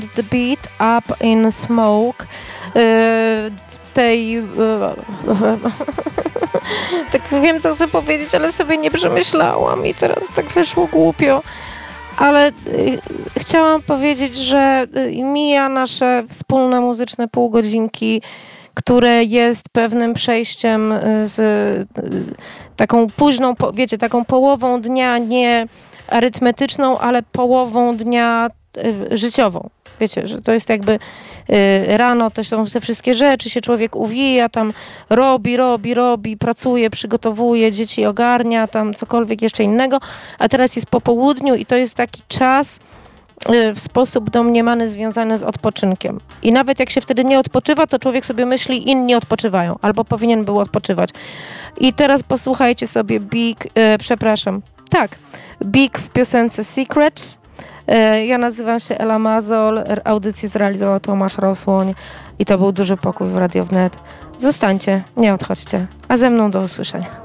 the beat up in smoke. Tej... tak wiem, co chcę powiedzieć, ale sobie nie przemyślałam i teraz tak wyszło głupio. Ale chciałam powiedzieć, że mija nasze wspólne muzyczne półgodzinki, które jest pewnym przejściem z taką późną, wiecie, taką połową dnia, nie arytmetyczną, ale połową dnia życiową. Wiecie, że to jest jakby rano też są te wszystkie rzeczy, się człowiek uwija, tam robi, pracuje, przygotowuje, dzieci ogarnia, tam cokolwiek jeszcze innego, a teraz jest po południu i to jest taki czas w sposób domniemany związany z odpoczynkiem. I nawet jak się wtedy nie odpoczywa, to człowiek sobie myśli, inni odpoczywają, albo powinien był odpoczywać. I teraz posłuchajcie sobie Big w piosence Secrets. Ja nazywam się Ela Mazol, audycję zrealizował Tomasz Rosłoń i to był Duży Pokój w Radio Wnet. Zostańcie, nie odchodźcie, a ze mną do usłyszenia.